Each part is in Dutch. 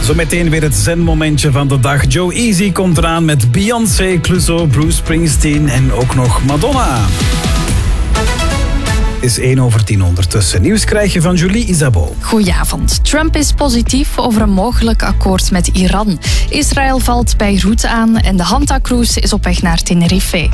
Zometeen weer het zenmomentje van de dag. Joe Easy komt eraan met Beyoncé, Clouseau, Bruce Springsteen en ook nog Madonna. Is 1:10 ondertussen. Nieuws krijg je van Julie Isabeau. Goedenavond. Trump is positief over een mogelijk akkoord met Iran. Israël valt Beirut aan en de Hanta-cruise is op weg naar Tenerife.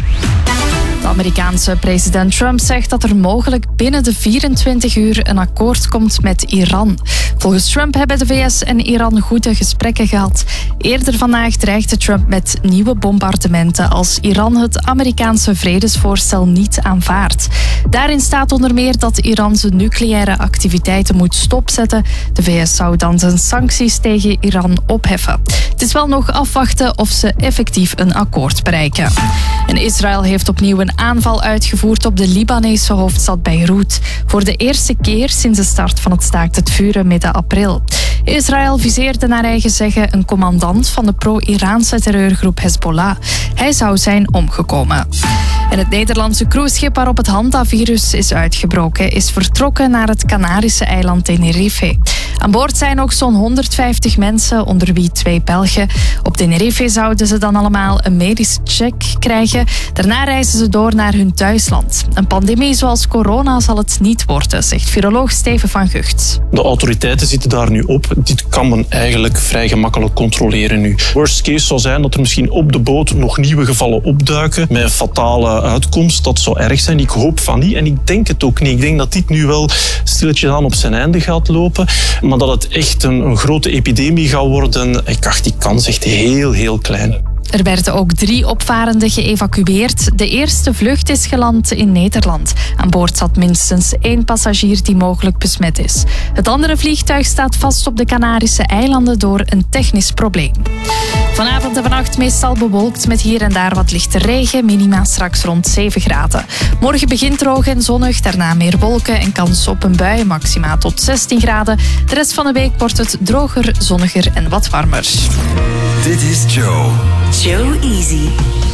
De Amerikaanse president Trump zegt dat er mogelijk binnen de 24 uur een akkoord komt met Iran. Volgens Trump hebben de VS en Iran goede gesprekken gehad. Eerder vandaag dreigde Trump met nieuwe bombardementen als Iran het Amerikaanse vredesvoorstel niet aanvaardt. Daarin staat onder meer dat Iran zijn nucleaire activiteiten moet stopzetten. De VS zou dan zijn sancties tegen Iran opheffen. Het is wel nog afwachten of ze effectief een akkoord bereiken. En Israël heeft opnieuw een aanval uitgevoerd op de Libanese hoofdstad Beirut. Voor de eerste keer sinds de start van het staakt het vuren midden april. Israël viseerde naar eigen zeggen een commandant van de pro-Iraanse terreurgroep Hezbollah. Hij zou zijn omgekomen. En het Nederlandse cruiseschip waarop het Hanta-virus is uitgebroken is vertrokken naar het Canarische eiland Tenerife. Aan boord zijn ook zo'n 150 mensen, onder wie 2 Belgen. Op Tenerife zouden ze dan allemaal een medische check krijgen. Daarna reizen ze door naar hun thuisland. Een pandemie zoals corona zal het niet worden, zegt viroloog Steven van Gucht. De autoriteiten zitten daar nu op. Dit kan men eigenlijk vrij gemakkelijk controleren nu. Worst case zou zijn dat er misschien op de boot nog nieuwe gevallen opduiken met een fatale uitkomst. Dat zou erg zijn. Ik hoop van niet en ik denk het ook niet. Ik denk dat dit nu wel stilletjes aan op zijn einde gaat lopen. Maar dat het echt een grote epidemie gaat worden, die kans is echt heel, heel klein. Er werden ook 3 opvarenden geëvacueerd. De eerste vlucht is geland in Nederland. Aan boord zat minstens 1 passagier die mogelijk besmet is. Het andere vliegtuig staat vast op de Canarische eilanden door een technisch probleem. Vanavond en vannacht meestal bewolkt met hier en daar wat lichte regen. Minima straks rond 7 graden. Morgen begint droog en zonnig, daarna meer wolken en kans op een bui, maxima tot 16 graden. De rest van de week wordt het droger, zonniger en wat warmer. Dit is Joe. Joe Easy.